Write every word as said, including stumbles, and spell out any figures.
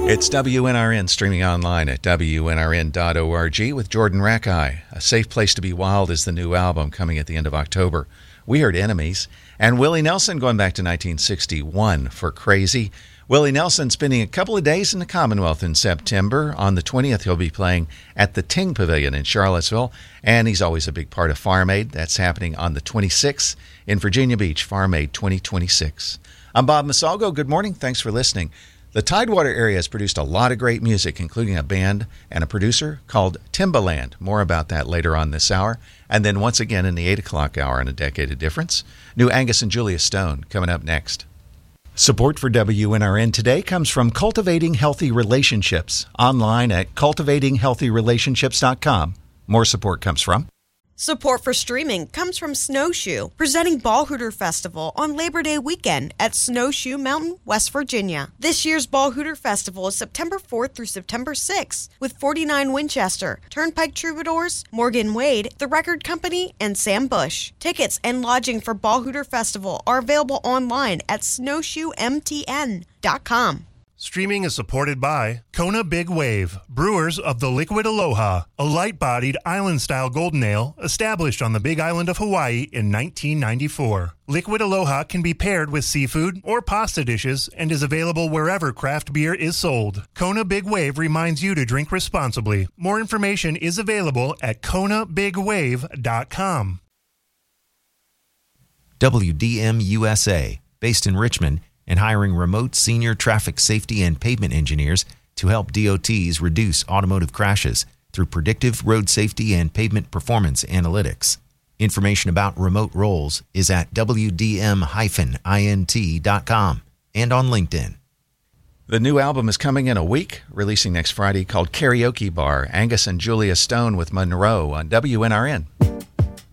It's W N R N streaming online at W N R N dot org with Jordan Rackeye. A Safe Place to Be Wild is the new album coming at the end of October. We heard Enemies. And Willie Nelson going back to nineteen sixty-one for Crazy. Willie Nelson spending a couple of days in the Commonwealth in September. On the twentieth, he'll be playing at the Ting Pavilion in Charlottesville. And he's always a big part of Farm Aid. That's happening on the twenty-sixth in Virginia Beach, Farm Aid twenty twenty-six. I'm Bob Masalgo. Good morning. Thanks for listening. The Tidewater area has produced a lot of great music, including a band and a producer called Timbaland. More about that later on this hour. And then once again in the eight o'clock hour in A Decade of Difference, new Angus and Julia Stone coming up next. Support for W N R N today comes from Cultivating Healthy Relationships, online at cultivating healthy relationships dot com. More support comes from... Support for streaming comes from Snowshoe, presenting Ball Hooter Festival on Labor Day weekend at Snowshoe Mountain, West Virginia. This year's Ball Hooter Festival is September fourth through September sixth with forty-nine Winchester, Turnpike Troubadours, Morgan Wade, The Record Company, and Sam Bush. Tickets and lodging for Ball Hooter Festival are available online at snowshoe m t n dot com. Streaming is supported by Kona Big Wave, brewers of the Liquid Aloha, a light-bodied island-style golden ale established on the Big Island of Hawaii in nineteen ninety-four. Liquid Aloha can be paired with seafood or pasta dishes and is available wherever craft beer is sold. Kona Big Wave reminds you to drink responsibly. More information is available at kona big wave dot com. W D M U S A, based in Richmond, and hiring remote senior traffic safety and pavement engineers to help D O Ts reduce automotive crashes through predictive road safety and pavement performance analytics. Information about remote roles is at w d m dash int dot com and on LinkedIn. The new album is coming in a week, releasing next Friday, called Karaoke Bar. Angus and Julia Stone with Monroe on W N R N.